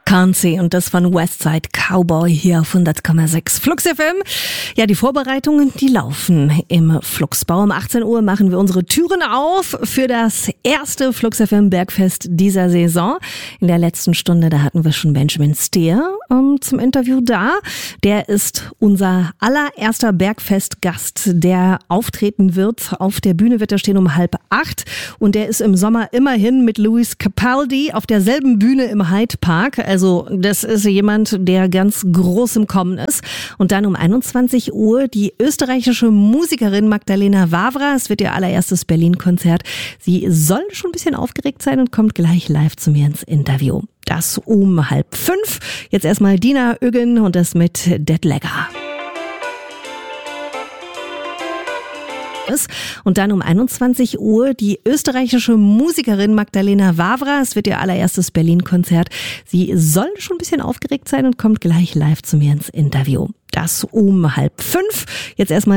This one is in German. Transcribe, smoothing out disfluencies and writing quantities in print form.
Can't und das von Westside Cowboy hier auf 100,6 Flux FM. Ja, die Vorbereitungen, die laufen im Fluxbau. Um 18 Uhr machen wir unsere Türen auf für das erste Flux FM Bergfest dieser Saison. In der letzten Stunde, da hatten wir schon Benjamin Steer zum Interview da. Der ist unser allererster Bergfestgast, der auftreten wird. Auf der Bühne wird er stehen um 7:30 und der ist im Sommer immerhin mit Lewis Capaldi auf derselben Bühne im Hyde Park. Also das ist jemand, der ganz groß im Kommen ist. Und dann um 21 Uhr die österreichische Musikerin Magdalena Wawra. Es wird ihr allererstes Berlin-Konzert. Sie soll schon ein bisschen aufgeregt sein und kommt gleich live zu mir ins Interview. Das um 4:30. Jetzt erstmal Dina Öggen und das mit Dead Legger. Und dann um 21 Uhr die österreichische Musikerin Magdalena Wawra. Es wird ihr allererstes Berlin-Konzert. Sie soll schon ein bisschen aufgeregt sein und kommt gleich live zu mir ins Interview. Das um 4:30. Jetzt erstmal